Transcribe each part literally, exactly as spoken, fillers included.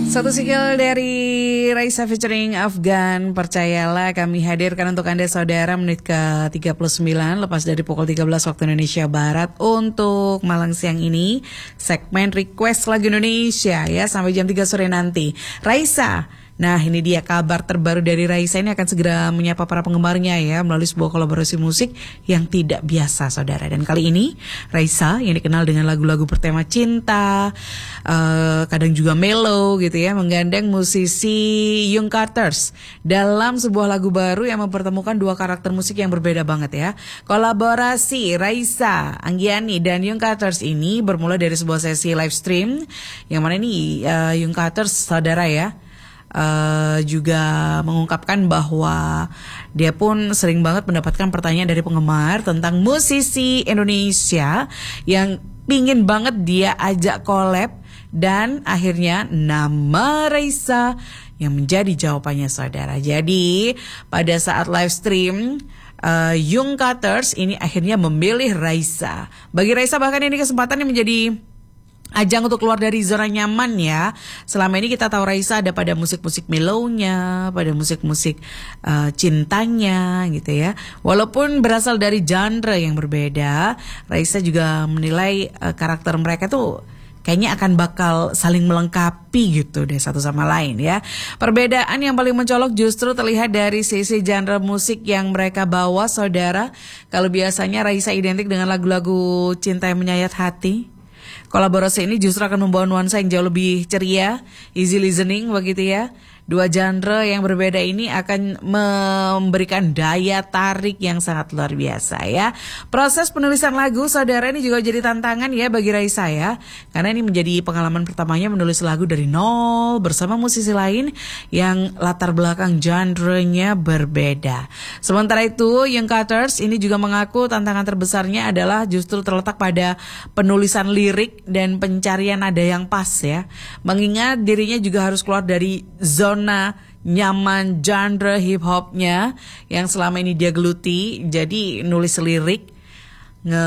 Satu single dari Raisa featuring Afgan, Percayalah, kami hadirkan untuk Anda saudara menit ke tiga puluh sembilan lepas dari pukul tiga belas waktu Indonesia Barat untuk malam siang ini segmen request lagu Indonesia ya sampai jam tiga sore nanti. Raisa. Nah, ini dia kabar terbaru dari Raisa, ini akan segera menyapa para penggemarnya ya melalui sebuah kolaborasi musik yang tidak biasa saudara. Dan kali ini Raisa yang dikenal dengan lagu-lagu bertema cinta, uh, kadang juga mellow gitu ya, menggandeng musisi Young Carters dalam sebuah lagu baru yang mempertemukan dua karakter musik yang berbeda banget ya. Kolaborasi Raisa Anggiani dan Young Carters ini bermula dari sebuah sesi live stream yang mana ini uh, Young Carters saudara ya Uh, juga mengungkapkan bahwa dia pun sering banget mendapatkan pertanyaan dari penggemar tentang musisi Indonesia yang pingin banget dia ajak collab, dan akhirnya nama Raisa yang menjadi jawabannya saudara. Jadi pada saat live stream uh, Young Carters ini akhirnya memilih Raisa. Bagi Raisa bahkan ini kesempatan yang menjadi ajang untuk keluar dari zona nyaman ya. Selama ini kita tahu Raisa ada pada musik-musik mellow-nya, pada musik-musik uh, cintanya gitu ya. Walaupun berasal dari genre yang berbeda, Raisa juga menilai uh, karakter mereka tuh kayaknya akan bakal saling melengkapi gitu deh satu sama lain ya. Perbedaan yang paling mencolok justru terlihat dari sisi genre musik yang mereka bawa saudara. Kalau biasanya Raisa identik dengan lagu-lagu cinta yang menyayat hati, kolaborasi ini justru akan membawa nuansa yang jauh lebih ceria, easy listening begitu ya. Dua genre yang berbeda ini akan memberikan daya tarik yang sangat luar biasa ya. Proses penulisan lagu saudara ini juga jadi tantangan ya bagi Raisa ya. Karena ini menjadi pengalaman pertamanya menulis lagu dari nol bersama musisi lain yang latar belakang genre-nya berbeda. Sementara itu Young Carters ini juga mengaku tantangan terbesarnya adalah justru terletak pada penulisan lirik dan pencarian nada yang pas ya. Mengingat dirinya juga harus keluar dari zona nyaman genre hip hopnya yang selama ini dia geluti. Jadi nulis lirik nge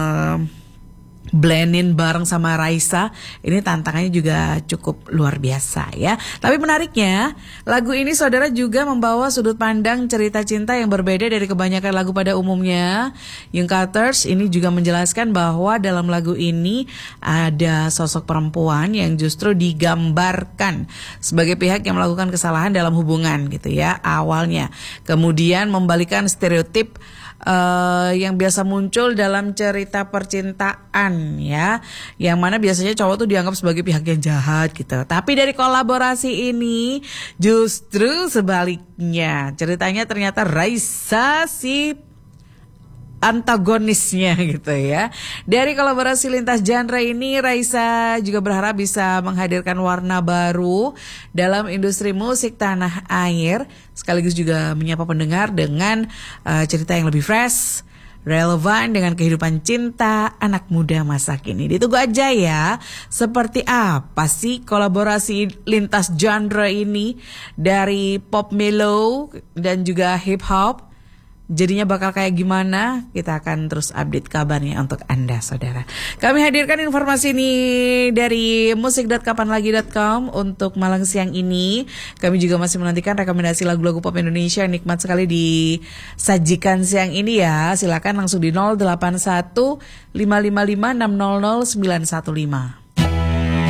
blendin bareng sama Raisa ini tantangannya juga cukup luar biasa ya. Tapi menariknya lagu ini saudara juga membawa sudut pandang cerita cinta yang berbeda dari kebanyakan lagu pada umumnya. Young Carters ini juga menjelaskan bahwa dalam lagu ini ada sosok perempuan yang justru digambarkan sebagai pihak yang melakukan kesalahan dalam hubungan gitu ya awalnya. Kemudian membalikan stereotip Uh, yang biasa muncul dalam cerita percintaan ya, yang mana biasanya cowok tuh dianggap sebagai pihak yang jahat gitu. Tapi dari kolaborasi ini justru sebaliknya, ceritanya ternyata Raisa si antagonisnya gitu ya. Dari kolaborasi lintas genre ini Raisa juga berharap bisa menghadirkan warna baru dalam industri musik tanah air, sekaligus juga menyapa pendengar dengan uh, cerita yang lebih fresh, relevan dengan kehidupan cinta anak muda masa kini. Ditunggu aja ya, seperti apa sih kolaborasi lintas genre ini dari pop mellow dan juga hip hop. Jadinya bakal kayak gimana? Kita akan terus update kabarnya untuk Anda saudara. Kami hadirkan informasi ini dari musik dot kapanlagi dot com untuk malam siang ini. Kami juga masih menantikan rekomendasi lagu-lagu pop Indonesia yang nikmat sekali disajikan siang ini ya. Silakan langsung di nol delapan satu lima lima lima enam nol nol sembilan satu lima.